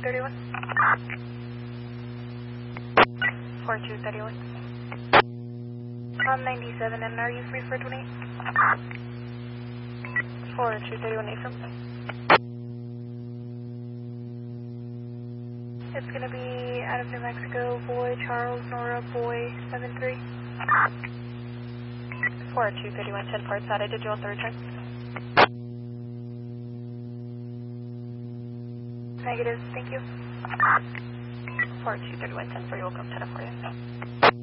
4231. 4231. 97, and are you free for 28? 4231 affirm. It's going to be out of New Mexico, boy, Charles, Nora, boy, 73. 4231, 10 parts out. Did you want the return? Negative, thank you. 4231, 10 for you, welcome, 10 for you.